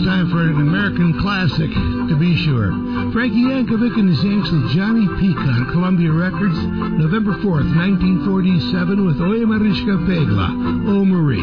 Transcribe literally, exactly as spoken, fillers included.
time for an American classic, to be sure. Frankie Yankovic and his Yanks with Johnny Peak on Columbia Records, November fourth, nineteen forty-seven, with Oye Mariska Pegla, O Marie.